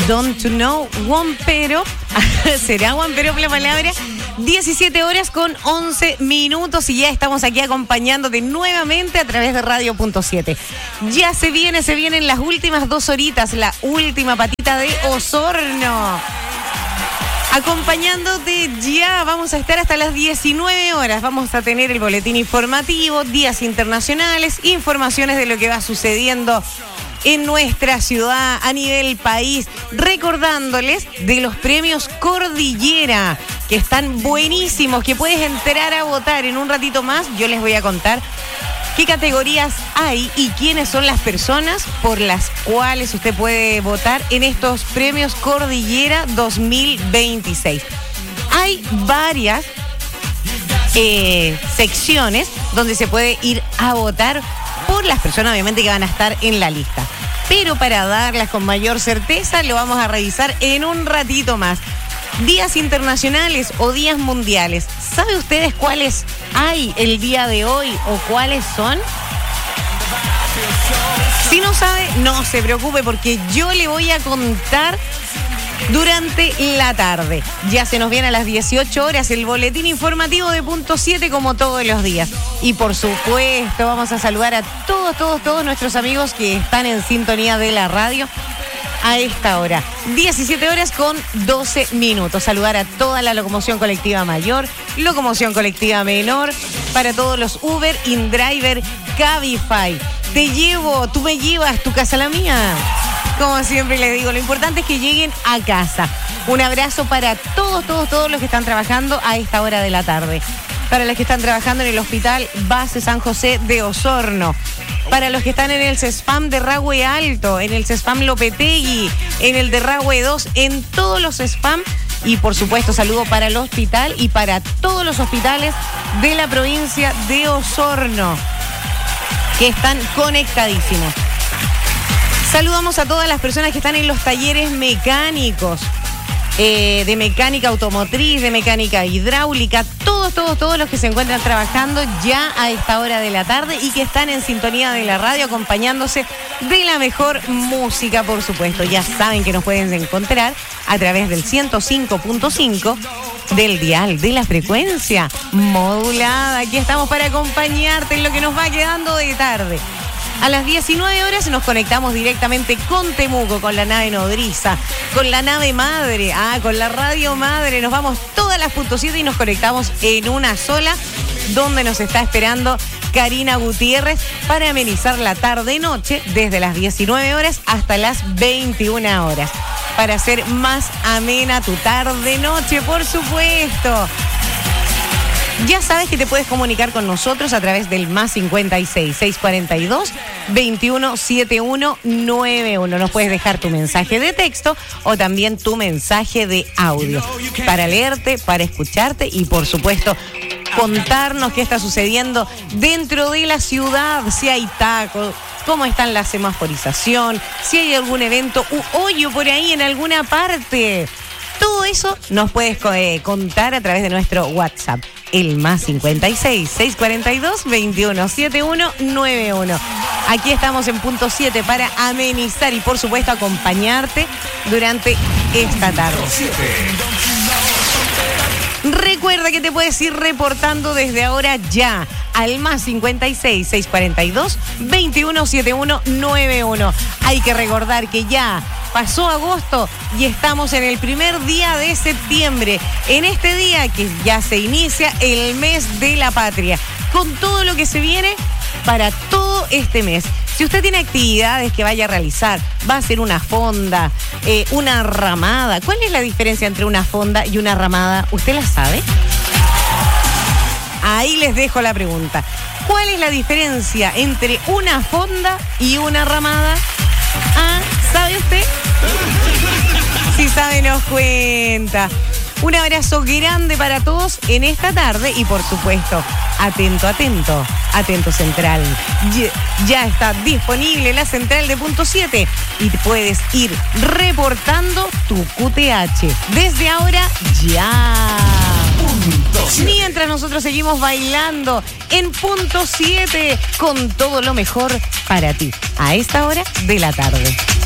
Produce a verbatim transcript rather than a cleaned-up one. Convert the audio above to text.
Don't to Know, Guampero. ¿Será Guampero la palabra? diecisiete horas con once minutos y ya estamos aquí acompañándote nuevamente a través de Radio Punto siete. Ya se viene, se vienen las últimas dos horitas, la última patita de Osorno. Acompañándote ya, vamos a estar hasta las diecinueve horas. Vamos a tener el boletín informativo, días internacionales, informaciones de lo que va sucediendo en nuestra ciudad, a nivel país, recordándoles de los premios Cordillera, que están buenísimos, que puedes entrar a votar en un ratito más. Yo les voy a contar qué categorías hay y quiénes son las personas por las cuales usted puede votar en estos premios Cordillera dos mil veintiséis. Hay varias eh, secciones donde se puede ir a votar por las personas, obviamente, que van a estar en la lista. Pero para darlas con mayor certeza, lo vamos a revisar en un ratito más. Días internacionales o días mundiales. ¿Sabe ustedes cuáles hay el día de hoy o cuáles son? Si no sabe, no se preocupe porque yo le voy a contar durante la tarde. Ya se nos viene a las dieciocho horas el boletín informativo de Punto siete como todos los días. Y por supuesto vamos a saludar a todos, todos, todos nuestros amigos que están en sintonía de la radio a esta hora. diecisiete horas con doce minutos. Saludar a toda la locomoción colectiva mayor, locomoción colectiva menor, para todos los Uber, InDriver, Cabify. Te llevo, tú me llevas, tu casa la mía. Como siempre les digo, lo importante es que lleguen a casa. Un abrazo para todos, todos, todos los que están trabajando a esta hora de la tarde. Para los que están trabajando en el Hospital Base San José de Osorno. Para los que están en el CESFAM de Rahue Alto, en el CESFAM Lopetegui, en el de Rahue dos, en todos los CESFAM. Y por supuesto, saludo para el hospital y para todos los hospitales de la provincia de Osorno, que están conectadísimos. Saludamos a todas las personas que están en los talleres mecánicos, eh, de mecánica automotriz, de mecánica hidráulica, todos, todos, todos los que se encuentran trabajando ya a esta hora de la tarde y que están en sintonía de la radio acompañándose de la mejor música, por supuesto. Ya saben que nos pueden encontrar a través del ciento cinco punto cinco del dial de la frecuencia modulada. Aquí estamos para acompañarte en lo que nos va quedando de tarde. A las diecinueve horas nos conectamos directamente con Temuco, con la nave nodriza, con la nave madre, ah, con la radio madre. Nos vamos todas las punto siete y nos conectamos en una sola, donde nos está esperando Karina Gutiérrez para amenizar la tarde-noche desde las diecinueve horas hasta las veintiuna horas. Para hacer más amena tu tarde-noche, por supuesto. Ya sabes que te puedes comunicar con nosotros a través del más cincuenta y seis, seiscientos cuarenta y dos, veintiuno setenta y uno noventa y uno. Nos puedes dejar tu mensaje de texto o también tu mensaje de audio para leerte, para escucharte y por supuesto contarnos qué está sucediendo dentro de la ciudad, si hay tacos, cómo están la semaforización, si hay algún evento u hoyo por ahí en alguna parte. Todo eso nos puedes eh, contar a través de nuestro WhatsApp, el más cincuenta y seis, seiscientos cuarenta y dos, veintiuno setenta y uno noventa y uno. Aquí estamos en Punto siete para amenizar y por supuesto acompañarte durante esta tarde. Recuerda que te puedes ir reportando desde ahora ya al más cincuenta y seis, seiscientos cuarenta y dos, veintiuno setenta y uno noventa y uno. Hay que recordar que ya pasó agosto y estamos en el primer día de septiembre. En este día que ya se inicia el mes de la patria, con todo lo que se viene para todo este mes. Si usted tiene actividades que vaya a realizar, va a hacer una fonda, eh, una ramada. ¿Cuál es la diferencia entre una fonda y una ramada? ¿Usted la sabe? Ahí les dejo la pregunta. ¿Cuál es la diferencia entre una fonda y una ramada? Ah, ¿sabe usted? Si sabe, nos cuenta. Un abrazo grande para todos en esta tarde y por supuesto, atento, atento, atento central. Ya, ya está disponible la central de Punto siete y puedes ir reportando tu Q T H. Desde ahora, ya. Mientras nosotros seguimos bailando en Punto siete con todo lo mejor para ti a esta hora de la tarde.